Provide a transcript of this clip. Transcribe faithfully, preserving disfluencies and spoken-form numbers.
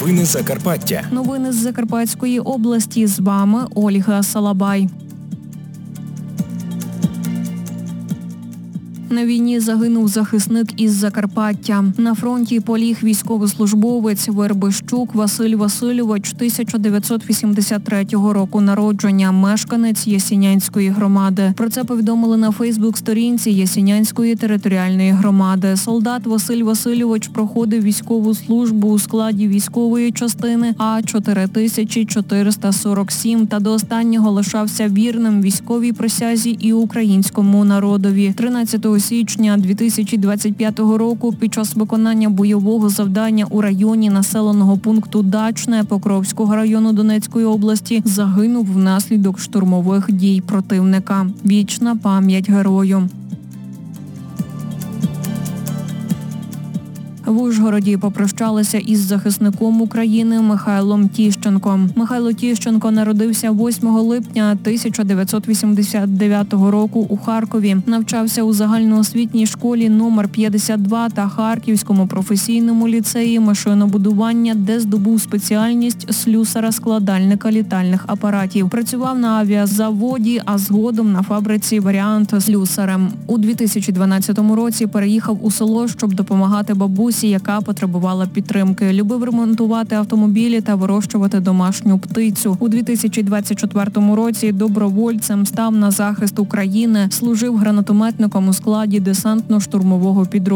Новини Закарпаття. Новини з Закарпатської області. З вами Ольга Салабай. На війні загинув захисник із Закарпаття. На фронті поліг військовослужбовець Вербищук Василь Васильович, тисяча дев'ятсот вісімдесят третього року народження, мешканець Ясінянської громади. Про це повідомили на фейсбук-сторінці Ясінянської територіальної громади. Солдат Василь Васильович проходив військову службу у складі військової частини А чотири тисячі чотириста сорок сім та до останнього лишався вірним військовій присязі і українському народові. тринадцятого січня дві тисячі двадцять п'ятого року під час виконання бойового завдання у районі населеного пункту Дачне Покровського району Донецької області загинув внаслідок штурмових дій противника. Вічна пам'ять герою. В Ужгороді попрощалися із захисником України Михайлом Тіщенком. Михайло Тіщенко народився восьмого липня тисяча дев'ятсот вісімдесят дев'ятого року у Харкові. Навчався у загальноосвітній школі номер п'ятдесят два та Харківському професійному ліцеї машинобудування, де здобув спеціальність слюсара-складальника літальних апаратів. Працював на авіазаводі, а згодом на фабриці «Варіант» слюсарем. У дві тисячі дванадцятому році переїхав у село, щоб допомагати бабусі, яка потребувала підтримки. Любив ремонтувати автомобілі та вирощувати домашню птицю. У дві тисячі двадцять четвертому році добровольцем став на захист України, служив гранатометником у складі десантно-штурмового підрозділу.